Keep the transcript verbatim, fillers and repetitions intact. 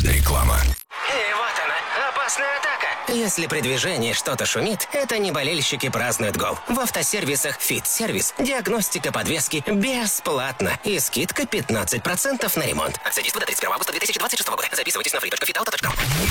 Реклама. И вот она, опасная атака. Если при движении что-то шумит, это не болельщики празднуют гол. В автосервисах «Фит-сервис» диагностика подвески бесплатно и скидка пятнадцать процентов на ремонт. Акция действует до тридцать первого августа две тысячи двадцать шестого года. Записывайтесь на free точка fit auto точка ru.